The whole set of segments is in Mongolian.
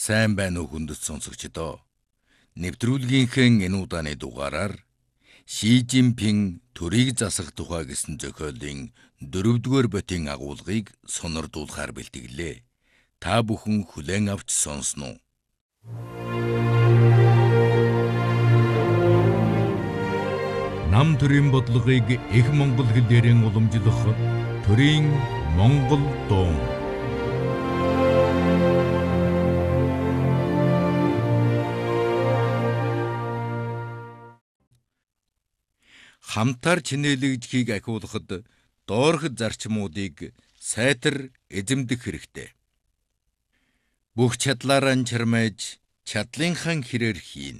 Сайн байна уу хүндэт сонсогчдоо. Нэвтрүүлгийнхээ энэ удааны дугаараар Ши Жинпин төрийг засах тухай гэсэн зохиолын 4-р ботын агуулгыг сонирдуулахаар бэлтгэлээ. Та бүхэн хүлээн авч сонсноо. Нам төрийн бодлогыг их монгол хэлээрэн уламжлах төрийн монгол дуун. Хамтар чинээлэгдэхийг ахиулахад доорх зарчмуудыг сайтар эзэмдэх хэрэгтэй. Бүх чадлаараа чармайж чадлынхан хэрээр хийн.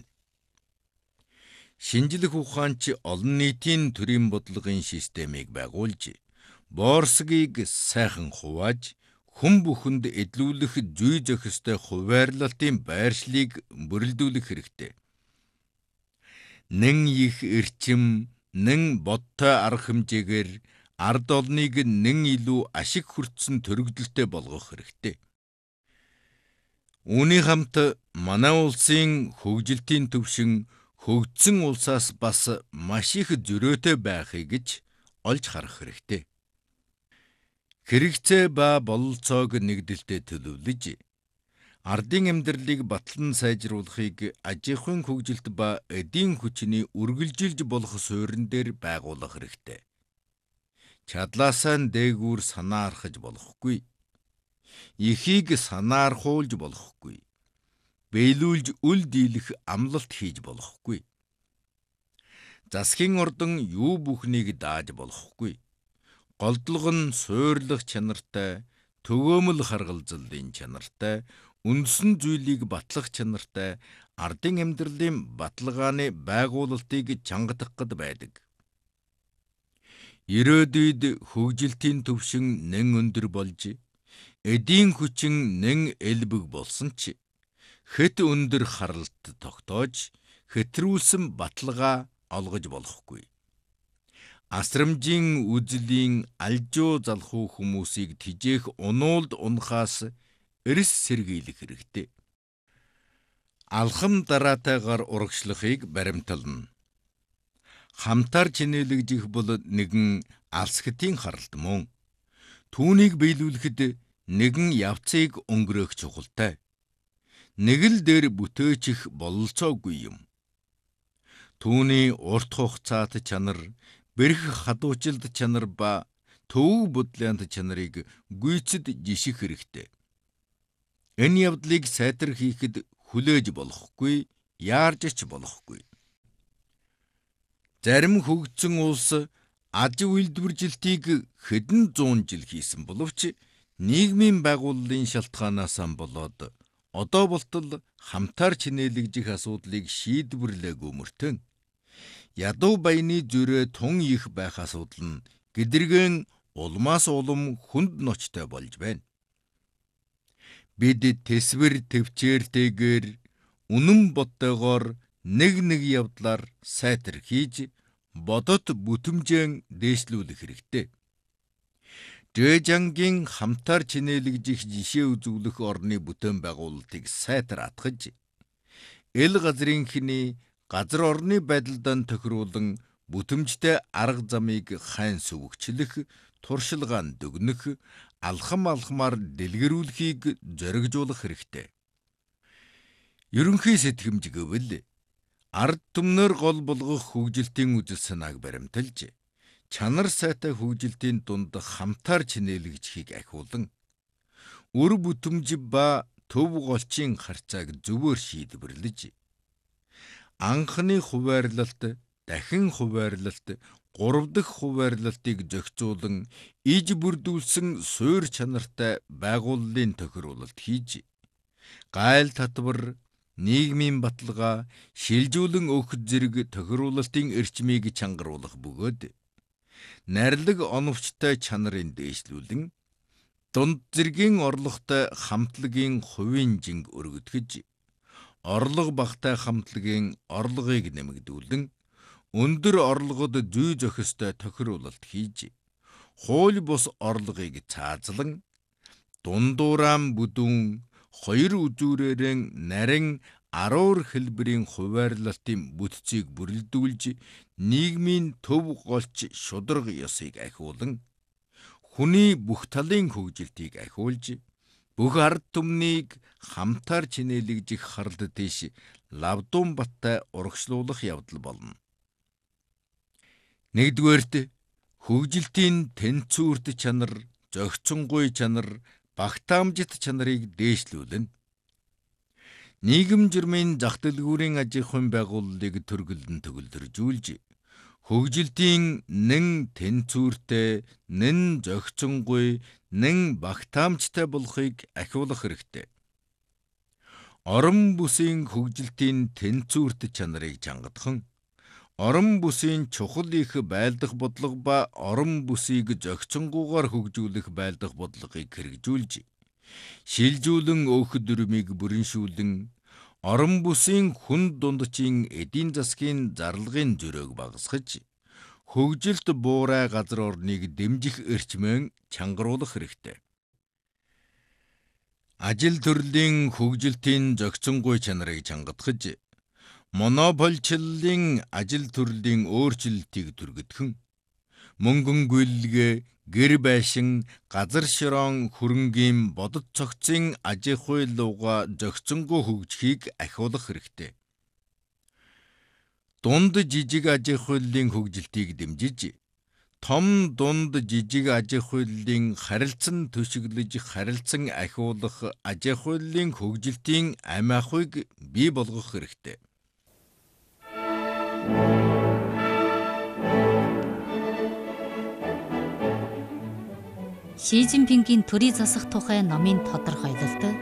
Шинжлэх ухаанч олон нийтийн төрийн бодлогын системийг байгуулж, Боорсгийг сайхан хувааж, хүн бүхэнд эдлүүлэх зүй зохистой хуваарлалтын байршлыг бүрэлдүүлэх хэрэгтэй. Нэн их эрчим, нэн бодтой арга хэмжээгээр ард олныг нэн илүү ашиг хүртсэн төрөгдөлтэй болгох хэрэгтэй. Үүний хамт манай улсын хөгжилтийн түвшин хөгжсөн улсаас бас маш их зөрөөтэй байхыг гэж олж харах хэрэгтэй. Хэрэгцээ ба бололцоог нэгдэлтэд төлөвлөж, ардын амьдралыг батлан сайжруулахыг аж ахуйн хөгжилт ба эдийн хүчний үргэлжилж болох суурин дээр байгуулах хэрэгтэй. Чадлаасаа дээгүүр санаа арахж болохгүй. Ихийг санаархуулж болохгүй. Биелүүлж үл дийлэх амлалт хийж болохгүй. Засгийн ордон юу бүхнийг дааж болохгүй. Голдлого нь суурлах чанартай, төгөөмөл харгалзалын чанартай, үндсэн зүйлийг батлах чанартай ардын амьдралын баталгааны байгуулалтыг чангадах байдаг. Ирээдүйд хөгжилтийн түвшин нэн өндөр болж, эдийн хүчин нэн элбэг болсон ч, хэд өндөр харалт тогтоож, хэтрүүлсэн баталгаа олгож болохгүй. Асрамжийн үзлийн алжуу залхуу хүмүүсийг тижээх унуулд унахаас эрс сэргийлэх хэрэгтэй. Алхам дараатайгаар урагшлахыг баримтална. Хамтар чинээлэгдэх бол нэгэн алсхтын харалт мөн. Түүнийг биелүүлэхэд нэгэн явцыг өнгөрөөх чухалтай. Нэг л дээр бүтээчих бололцоогүй юм. Түүний урт хугацаат чанар, бэрх хадуужилт чанар ба төвөг бодлоонт чанарыг гүйцэд жиших хэрэгтэй. Энэ явдлыг сайтар хийхэд хүлээж болохгүй, яарж ч болохгүй. Зарим хөгжсөн улс аж үйлдвэржилтийг хэдэн зуун жил хийсэн боловч нийгмийн байгууллын шалтгаанаас болоод одоо болтол хамтар чинээлэгдэх асуудлыг шийдвэрлээгүй мөртөө. Ядуу баяны зүрэ тун их байх асуудал нь гэдэргэн улмаас улам хүнд ночтой болж байна. Бид тэсвэр төвчээртэйгээр үнэн боттойгоор нэг явдлаар сайтар хийж, бодот бүтэмжэн дээшлүүлэх хэрэгтэй. Дэжангийн хамтар чинээлэгдэх жишээ үзүүлэх орны бүтээн байгуулалтыг сайтар атгаж, эл газрынхний газар орны байдалд тохируулан бүтэмжтэй арга замыг хайн сүвгчлэх, туршилгаан дүгнэх, алхамаар дэлгэрүүлэхийг зоригжуулах хэрэгтэй. Ерөнхий сэтгэмж гэвэл ард түмнөр гол болгох хөгжилтийн үзэл санааг баримталж, чанар сайтай хөгжилтийн дунд хамтар чинээлэгдэхийг ахиулан, үр бүтэмж ба төв голчийн харьцааг зөвөр шийдвэрлэж, анхны хуваарлалт, дахин хуваарлалт, 3 дахь хуваарлалтыг зохицуулан иж бүрдүүлсэн суур чанартай байгууллын тохируулалт хийж, гайл татвар, нийгмийн баталгаа, шилжүүлэн өгөх зэрэг тохируулалтын эрчмийг чангаруулах бөгөөд, найрлаг оновчтой чанарын дээшлүүлэн, дунд зэргийн орлоготой хамтлагийн хувийн жинг өргөтгөж, орлого багтай хамтлагийн орлогыг нэмэгдүүлэн, өндөр орлогод зүй зохистой тохируулалт хийж, хууль бус орлогыг цаазлан, дундууран бүдүүн, хоёр үзүүрээрэн нарийн 10 хэлбэрийн хуваарлалтын бүтцийг бүрэлдүүлж нийгмийн төв голч шударга ёсыг ахиулан хүний бүх талын хөгжилтийг ахиулж бүх ард түмнийг хамтаар чинээлэгжих харалт дэш Лавдун баттай урагшлуулах явдал болно. Нэгдүгээрт хөгжилтийн тэнцвэрт чанар, зохицонгүй чанар, багтаамжит чанарыг дээшлүүлнэ. Нийгэм журмын зах дэлгүүрийн аж ахуйн байгууллагыг төрөлдөн төгөлдржүүлж, хөгжилтийн нэн тэнцвэртэй, нэн зохицонгүй, нэн багтаамжтай болохыг ахиулах хэрэгтэй. Орон бүсийн хөгжилтийн тэнцвэрт чанарыг чангадахан, орон бүсийн чухал их байлдах бодлого ба орон бүсийг зохицонгүйгээр хөгжүүлэх байлдах бодлогыг хэрэгжүүлж, шилжүүлэн өөх дүрмийг бүрэншүүлэн, орон бүсийн хүнд дундчийн эдийн засгийн зарлагын зөрөөг багасгаж, хөгжилт буурай газар орныг дэмжих эрчмэн чангаруулах хэрэгтэй. Ажил төрлийн хөгжилтийн зохицонгүй чанарыг чангадахж, монополчлалын ажил төрлийн өөрчлөлтийг түргэдхэн, мөнгөн гүйлгээ, гэр байшин, газар широн, хөрөнгийн бодит цогцын аж ахуй лууга зохицонгүй хөгжихийг ахиулах хэрэгтэй. Дунд жижиг аж ахуйлын хөгжилтийг дэмжиж, том дунд жижиг аж ахуйлын харилцан төшөглөж харилцан ахиулах аж ахуйлын хөгжилтийн амь ахуйг бий болгох хэрэгтэй. Ши Жинпингийн төрийн засах тухай номын тодорхойлолт